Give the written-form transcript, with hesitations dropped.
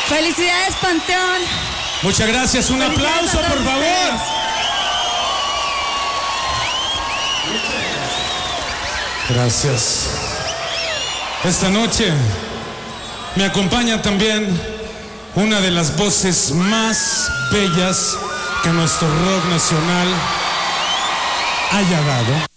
Felicidades, Panteón. Muchas gracias, un aplauso, por favor. Gracias. Esta noche me acompaña también una de las voces más bellas que nuestro rock nacional haya dado.